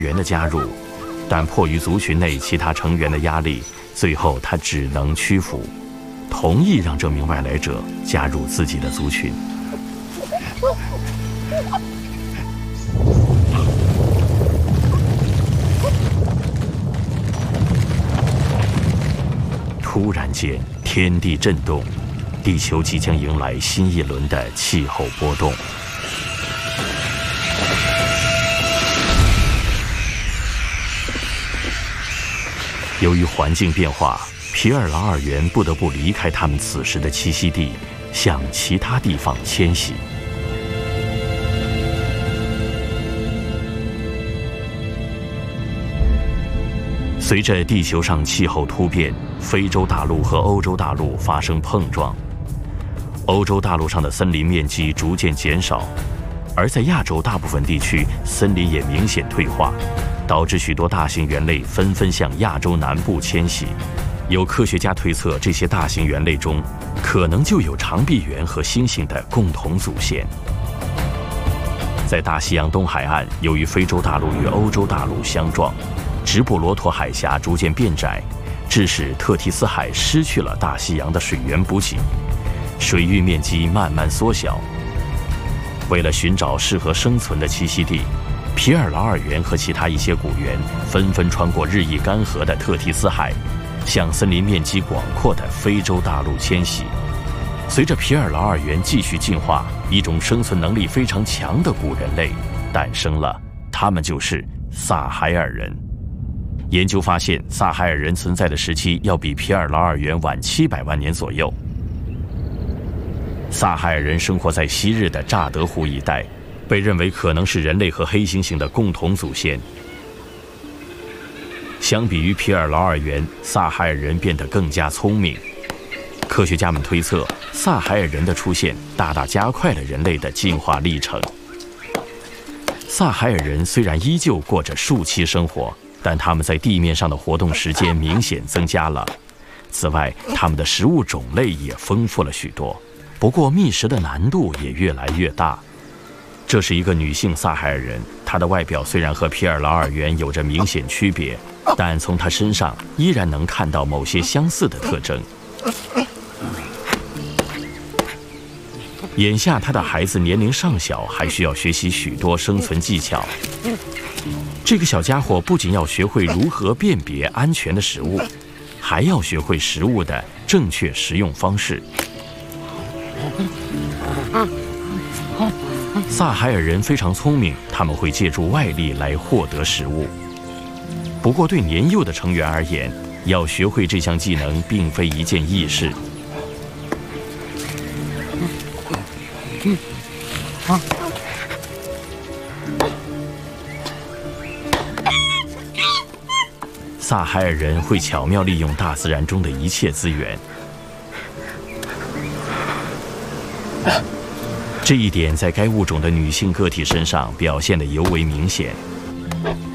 员的加入，但迫于族群内其他成员的压力，最后他只能屈服，同意让这名外来者加入自己的族群。突然间，天地震动，地球即将迎来新一轮的气候波动。由于环境变化，皮尔劳尔猿不得不离开他们此时的栖息地，向其他地方迁徙。随着地球上气候突变，非洲大陆和欧洲大陆发生碰撞，欧洲大陆上的森林面积逐渐减少，而在亚洲大部分地区，森林也明显退化，导致许多大型猿类纷纷向亚洲南部迁徙。有科学家推测，这些大型猿类中可能就有长臂猿和猩猩的共同祖先。在大西洋东海岸，由于非洲大陆与欧洲大陆相撞，直布罗陀海峡逐渐变窄，致使特提斯海失去了大西洋的水源补给，水域面积慢慢缩小。为了寻找适合生存的栖息地，皮尔劳尔猿和其他一些古猿纷纷穿过日益干涸的特提斯海，向森林面积广阔的非洲大陆迁徙。随着皮尔劳尔猿继续进化，一种生存能力非常强的古人类诞生了，他们就是萨海尔人。研究发现，萨海尔人存在的时期要比皮尔劳尔猿晚700万年左右。萨海尔人生活在昔日的乍得湖一带，被认为可能是人类和黑猩猩的共同祖先。相比于皮尔劳尔猿，萨海尔人变得更加聪明。科学家们推测，萨海尔人的出现大大加快了人类的进化历程。萨海尔人虽然依旧过着树栖生活，但他们在地面上的活动时间明显增加了。此外，他们的食物种类也丰富了许多，不过觅食的难度也越来越大。这是一个女性萨海尔人，她的外表虽然和皮尔劳尔猿有着明显区别，但从她身上依然能看到某些相似的特征。眼下她的孩子年龄尚小，还需要学习许多生存技巧。这个小家伙不仅要学会如何辨别安全的食物，还要学会食物的正确食用方式。萨海尔人非常聪明，他们会借助外力来获得食物。不过对年幼的成员而言，要学会这项技能并非一件易事。萨海尔人会巧妙利用大自然中的一切资源，这一点在该物种的女性个体身上表现得尤为明显。